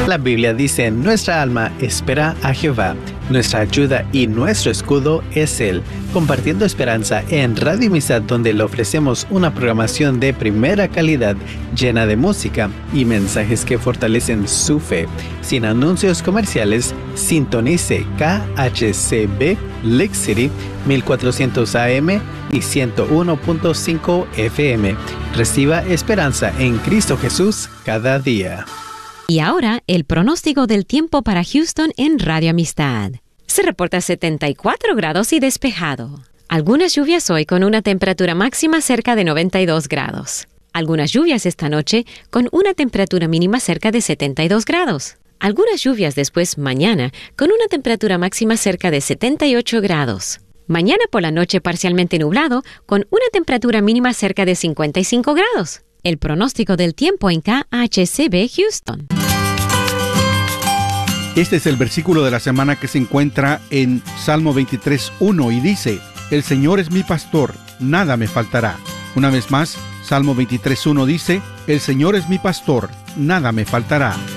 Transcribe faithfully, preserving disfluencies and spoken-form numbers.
La Biblia dice, nuestra alma espera a Jehová. Nuestra ayuda y nuestro escudo es Él. Compartiendo esperanza en Radio Amistad, donde le ofrecemos una programación de primera calidad, llena de música y mensajes que fortalecen su fe. Sin anuncios comerciales, sintonice K H C B Lake City mil cuatrocientos A M y ciento uno punto cinco F M. Reciba esperanza en Cristo Jesús cada día. Y ahora, el pronóstico del tiempo para Houston en Radio Amistad. Se reporta setenta y cuatro grados y despejado. Algunas lluvias hoy con una temperatura máxima cerca de noventa y dos grados. Algunas lluvias esta noche con una temperatura mínima cerca de setenta y dos grados. Algunas lluvias después mañana con una temperatura máxima cerca de setenta y ocho grados. Mañana por la noche parcialmente nublado con una temperatura mínima cerca de cincuenta y cinco grados. El pronóstico del tiempo en K H C B Houston. Este es el versículo de la semana que se encuentra en Salmo veintitrés uno y dice: El Señor es mi pastor, nada me faltará. Una vez más, Salmo veintitrés uno dice: El Señor es mi pastor, nada me faltará.